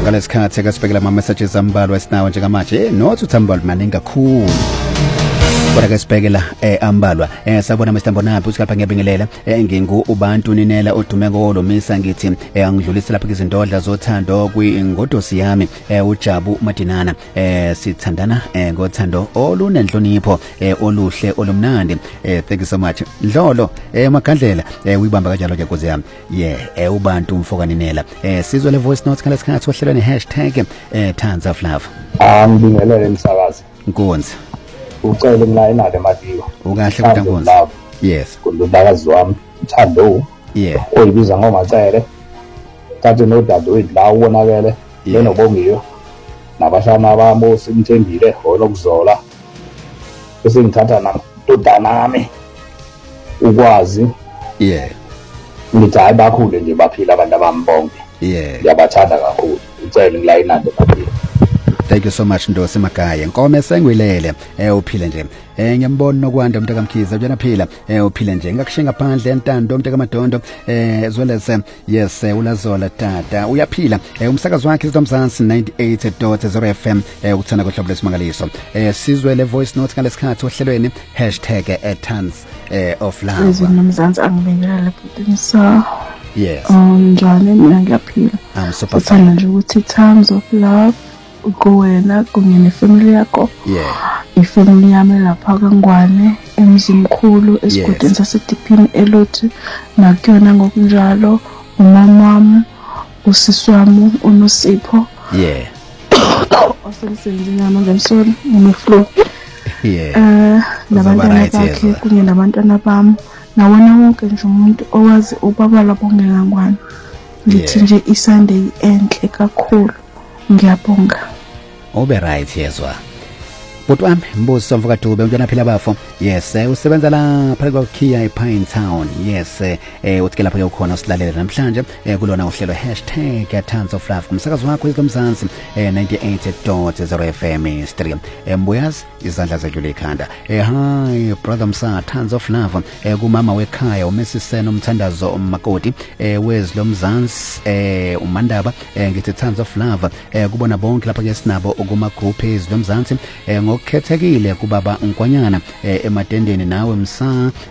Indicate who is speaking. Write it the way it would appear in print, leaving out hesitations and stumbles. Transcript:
Speaker 1: ngalesikhathi ke sibhekela ama messages ambalwa esinawo njengamanje nothi uthambalwa maningi kakhulu kodwa ke sibhekela ambalwa sabona Mr Mbonaphi uthi lapha ngiyabingelela ngingu ubantu ninela odume ngolomisa ngithi angidlulise lapha izindodla zothando kwingodosi yami uJabu Madinana sithandana ngothando olunenhlonipho oluhle olumnandi thank you so much Ndlolo Magandlela uyibamba kanjalo ke nkosi yami ubantu umfokaninela sizwe le voice notes ngalesikhathi wahlelwa ne #Tons of Love
Speaker 2: ngibingelele emsakazi
Speaker 1: Nkonzi
Speaker 2: ucela ngila inade Madiwa
Speaker 1: ukahle kodwa Nkonzi yes
Speaker 2: kundodakazi wami Thando oyibiza ngomacele kanti nodadewethu la ubonakele lenobongiyo nabashana bami simthembile olokuzola bese ngithatha nantodana nami ukwazi ngithi hayi bakhule nje baphila abantu abami bonke ngiyabathanda kakhulu ucela ngila inade Madiwa.
Speaker 1: Thank you so much Ndosi Magaya Nkome sengwilele uphile nje ngiyambona nokwanda umntaka Mkhize uyena phila uphile nje ngakushenga phandle entando umntaka Madondo as well as yes ulazola tata uyaphila umsakazo wakhe iZomzansi 98.0 FM ukuthana kohlobo lesimangaliso sizwe le voice note ngalesikhathi ohlelweni #Tons of Love
Speaker 3: iZomzansi angibingelela lapho
Speaker 1: yes
Speaker 3: njalo mina ngiyaphila
Speaker 1: super
Speaker 3: fan nje ukuthi Tons of Love kuwena kunye nefamily yakho ifamily yami lapha kaNgwane emzimkhulu esigodini saseDiphini eLothi nakuyona ngokunjalo umamami usisi wami uNosipho osemsebenzini manje emsoni ngimflow nabantwana bakhe kunye nabantwana bami nawona wonke nje umuntu owazi ubaba labongela Ngwane ngithi nje iSunday enhle kakhulu ngiyabonga
Speaker 1: ube right yezwa but wami Mbuso Mfokadube umntwana phela bafo yes usebenza la phakathi kwaKhiya ePine Town yes uthi lapha ukhona silalela namhlanje kulona uhlelo #Tons of Love kumsakazo wakho iZomzansi 98.0 FM stream Mbuyazi izandla zedlule ekhanda hi brother Msa Tons of Love kumama wekhaya uMesiseno umthandazo Makoti wezilomzansi uMandaba ngithi Tons of Love kubona bonke lapha ke sinabo kuma group ezilomzansi ngokukhethekile kubaba Nkwanyana ematendeni nawe Msa